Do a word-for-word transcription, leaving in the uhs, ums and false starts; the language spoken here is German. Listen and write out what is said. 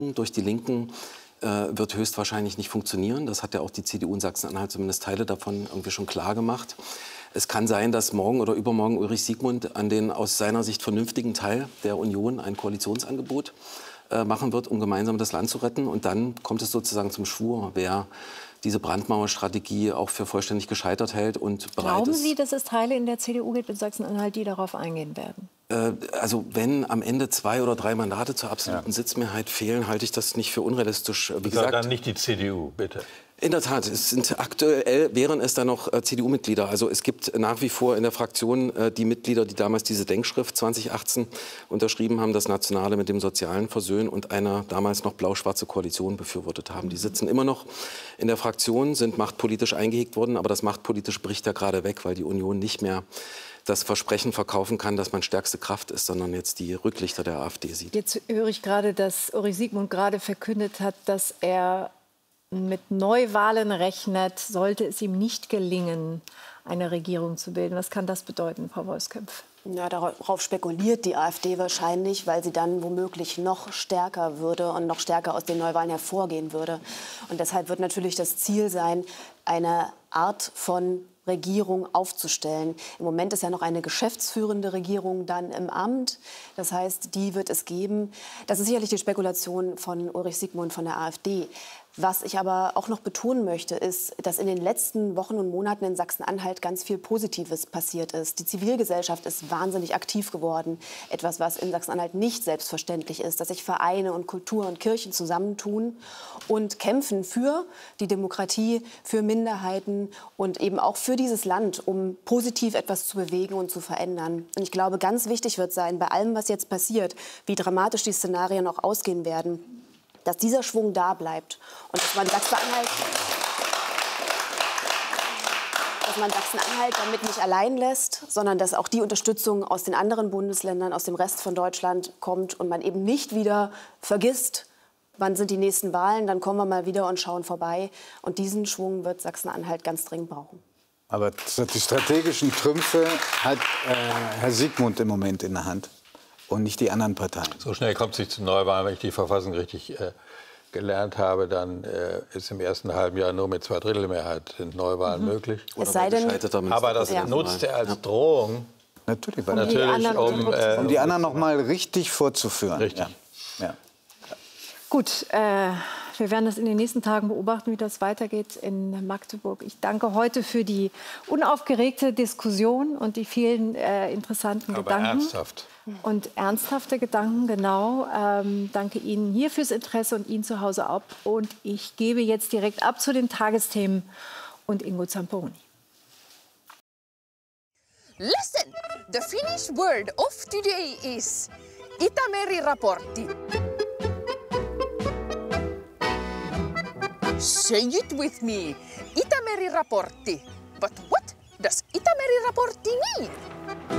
durch die Linken äh, wird höchstwahrscheinlich nicht funktionieren. Das hat ja auch die C D U in Sachsen-Anhalt zumindest Teile davon irgendwie schon klar gemacht. Es kann sein, dass morgen oder übermorgen Ulrich Siegmund an den aus seiner Sicht vernünftigen Teil der Union ein Koalitionsangebot äh, machen wird, um gemeinsam das Land zu retten. Und dann kommt es sozusagen zum Schwur, wer diese Brandmauerstrategie auch für vollständig gescheitert hält und bereit Glauben ist. Sie, dass es Teile in der C D U gibt in Sachsen-Anhalt, die darauf eingehen werden? Äh, also wenn am Ende zwei oder drei Mandate zur absoluten ja. Sitzmehrheit fehlen, halte ich das nicht für unrealistisch. Wie gesagt, dann nicht die C D U, bitte. In der Tat, es sind aktuell wären es da noch äh, C D U-Mitglieder. Also es gibt nach wie vor in der Fraktion äh, die Mitglieder, die damals diese Denkschrift zwanzig achtzehn unterschrieben haben, das Nationale mit dem Sozialen versöhnen und eine damals noch blau-schwarze Koalition befürwortet haben. Die sitzen immer noch in der Fraktion, sind machtpolitisch eingehegt worden, aber das machtpolitisch bricht ja gerade weg, weil die Union nicht mehr das Versprechen verkaufen kann, dass man stärkste Kraft ist, sondern jetzt die Rücklichter der AfD sieht. Jetzt höre ich gerade, dass Ulrich Siegmund gerade verkündet hat, dass er mit Neuwahlen rechnet, sollte es ihm nicht gelingen, eine Regierung zu bilden. Was kann das bedeuten, Frau Wolfsköpf? Ja, darauf spekuliert die AfD wahrscheinlich, weil sie dann womöglich noch stärker würde und noch stärker aus den Neuwahlen hervorgehen würde. Und deshalb wird natürlich das Ziel sein, eine Art von Regierung aufzustellen. Im Moment ist ja noch eine geschäftsführende Regierung dann im Amt. Das heißt, die wird es geben. Das ist sicherlich die Spekulation von Ulrich Siegmund von der AfD. Was ich aber auch noch betonen möchte, ist, dass in den letzten Wochen und Monaten in Sachsen-Anhalt ganz viel Positives passiert ist. Die Zivilgesellschaft ist wahnsinnig aktiv geworden. Etwas, was in Sachsen-Anhalt nicht selbstverständlich ist, dass sich Vereine und Kultur und Kirchen zusammentun und kämpfen für die Demokratie, für Minderheiten und eben auch für dieses Land, um positiv etwas zu bewegen und zu verändern. Und ich glaube, ganz wichtig wird sein, bei allem, was jetzt passiert, wie dramatisch die Szenarien auch ausgehen werden, dass dieser Schwung da bleibt und dass man Sachsen-Anhalt, dass man Sachsen-Anhalt damit nicht allein lässt, sondern dass auch die Unterstützung aus den anderen Bundesländern, aus dem Rest von Deutschland kommt und man eben nicht wieder vergisst, wann sind die nächsten Wahlen, dann kommen wir mal wieder und schauen vorbei. Und diesen Schwung wird Sachsen-Anhalt ganz dringend brauchen. Aber die strategischen Trümpfe hat äh, Herr Siegmund im Moment in der Hand. Und nicht die anderen Parteien. So schnell kommt es nicht zu Neuwahlen. Wenn ich die Verfassung richtig äh, gelernt habe, dann äh, ist im ersten halben Jahr nur mit Zweidrittelmehrheit sind Neuwahlen mhm. möglich. Es sei denn, aber das ja. nutzt er als ja. Drohung. Natürlich, um, natürlich, die anderen, um, äh, um die anderen noch mal richtig vorzuführen. Richtig. Ja. Ja. Gut, äh, wir werden das in den nächsten Tagen beobachten, wie das weitergeht in Magdeburg. Ich danke heute für die unaufgeregte Diskussion und die vielen äh, interessanten aber Gedanken. Ernsthaft. Und ernsthafte Gedanken, genau. Ähm, danke Ihnen hier fürs Interesse und Ihnen zu Hause ab. Und ich gebe jetzt direkt ab zu den Tagesthemen und Ingo Zamperoni. Listen, the Finnish word of today is Itämeri-raportti. Say it with me, Itämeri-raportti. But what does Itämeri-raportti mean?